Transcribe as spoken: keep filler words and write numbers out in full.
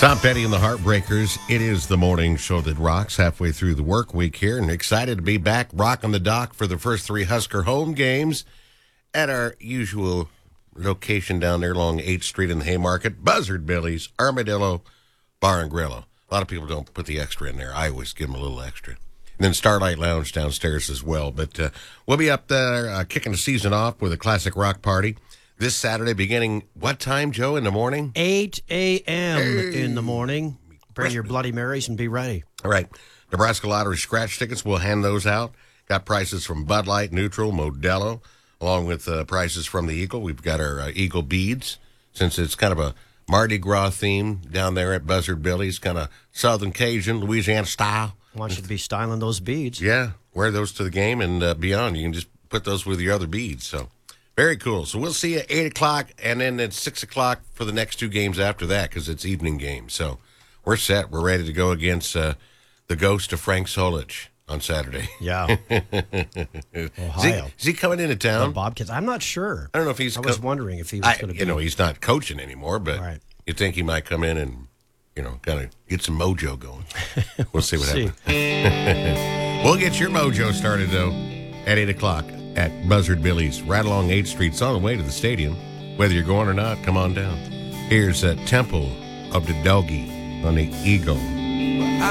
Tom Petty and the Heartbreakers. It is the morning show that rocks halfway through the work week here, and excited to be back rocking the dock for the first three Husker home games at our usual location down there along eighth Street in the Haymarket. Buzzard Billy's Armadillo Bar and Grill. A lot of people don't put the extra in there. I always give them a little extra. And then Starlight Lounge downstairs as well. But uh, we'll be up there uh, kicking the season off with a classic rock party this Saturday, beginning what time, Joe, in the morning? eight a.m. Hey. in the morning. Bring your Bloody Marys and be ready. All right. Nebraska Lottery scratch tickets, we'll hand those out. Got prices from Bud Light, Neutral, Modelo, along with uh, prices from the Eagle. We've got our uh, Eagle beads, since it's kind of a Mardi Gras theme down there at Buzzard Billy's, kind of Southern Cajun, Louisiana style. I want you to be styling those beads. Yeah, wear those to the game and uh, beyond. You can just put those with your other beads, so... Very cool. So we'll see you at eight o'clock, and then at six o'clock for the next two games after that, because it's evening games. So we're set. We're ready to go against uh, the ghost of Frank Solich on Saturday. Yeah. Ohio. Is he, is he coming into The town? Bobcats. I'm not sure. I don't know if he's... I was co- wondering if he was I, going to be. You know, he's not coaching anymore, but Right. you think he might come in and, you know, kind of get some mojo going. We'll see what See. happens. We'll get your mojo started, though, at eight o'clock. At Buzzard Billy's, right along eighth Street. It's on the way to the stadium. Whether you're going or not, come on down. Here's a Temple of the Doggy on the Eagle.